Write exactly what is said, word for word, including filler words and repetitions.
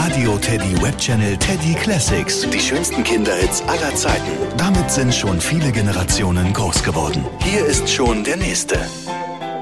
Radio Teddy Webchannel Teddy Classics. Die schönsten Kinderhits aller Zeiten. Damit sind schon viele Generationen groß geworden. Hier ist schon der nächste.